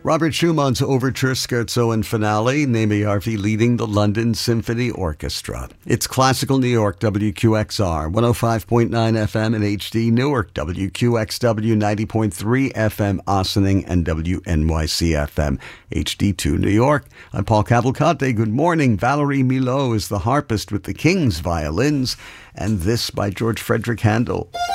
Robert Schumann's Overture, Scherzo and Finale, Naomi Harvey leading the London Symphony Orchestra. It's Classical New York, WQXR, 105.9 FM in HD, Newark, WQXW, 90.3 FM, Ossining, and WNYC FM, HD2, New York. I'm Paul Cavalcante. Good morning. Valerie Milot is the harpist with the King's violins, and this by George Frederick Handel.